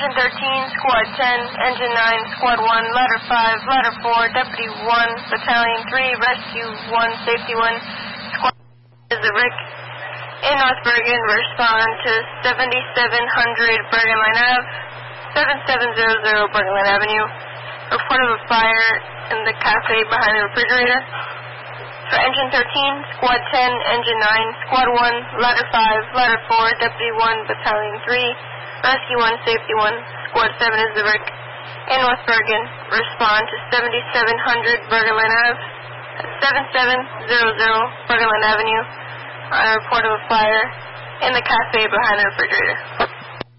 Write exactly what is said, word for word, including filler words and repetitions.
Engine thirteen, Squad ten, Engine nine, Squad one, Ladder five, Ladder four, Deputy one, Battalion three, Rescue one, Safety one, Squad is the Rick. In North Bergen, respond to seventy-seven hundred Bergen Line Ave, seventy-seven hundred Bergen Line Avenue. Report of a fire in the cafe behind the refrigerator. For Engine thirteen, Squad ten, Engine nine, Squad one, Ladder five, Ladder four, Deputy one, Battalion three, Rescue one, Safety one, Squad seven is the Rick. In North Bergen, respond to seventy-seven hundred Bergen Line Ave, seventy-seven hundred Bergen Line Avenue, on a report of a fire in the cafe behind the refrigerator.